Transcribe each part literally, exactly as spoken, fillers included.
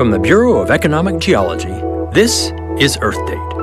From the Bureau of Economic Geology, this is Earth Date.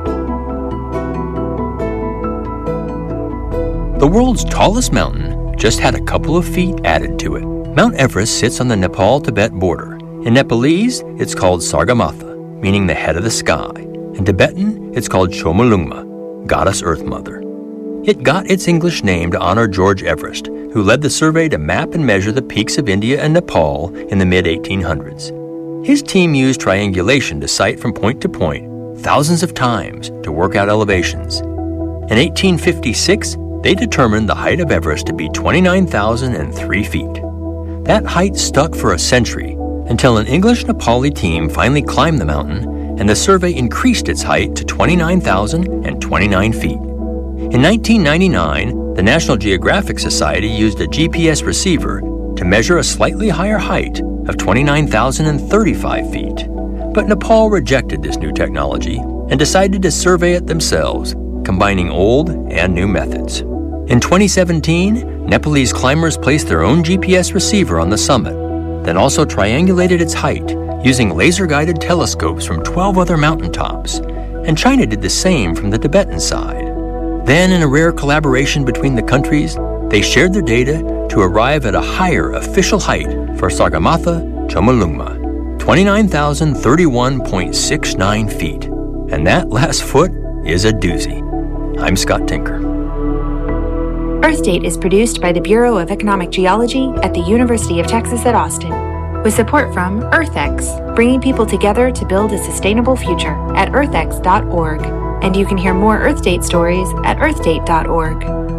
The world's tallest mountain just had a couple of feet added to it. Mount Everest sits on the Nepal-Tibet border. In Nepalese, it's called Sargamatha, meaning the head of the sky. In Tibetan, it's called Chomolungma, Goddess Earth Mother. It got its English name to honor George Everest, who led the survey to map and measure the peaks of India and Nepal in the mid eighteen hundreds. His team used triangulation to sight from point to point thousands of times to work out elevations. In eighteen fifty-six, they determined the height of Everest to be twenty-nine thousand three feet. That height stuck for a century until an English-Nepali team finally climbed the mountain and the survey increased its height to twenty-nine thousand twenty-nine feet. In nineteen ninety-nine, the National Geographic Society used a G P S receiver to measure a slightly higher height of twenty-nine thousand thirty-five feet. But Nepal rejected this new technology and decided to survey it themselves, combining old and new methods. In twenty seventeen, Nepalese climbers placed their own G P S receiver on the summit, then also triangulated its height using laser-guided telescopes from twelve other mountaintops, and China did the same from the Tibetan side. Then, in a rare collaboration between the countries, they shared their data to arrive at a higher official height for Sargamatha Chomolungma, twenty-nine thousand thirty-one point six nine feet. And that last foot is a doozy. I'm Scott Tinker. Earth Date is produced by the Bureau of Economic Geology at the University of Texas at Austin, with support from EarthX, bringing people together to build a sustainable future at earth x dot org. And you can hear more Earth Date stories at earth date dot org.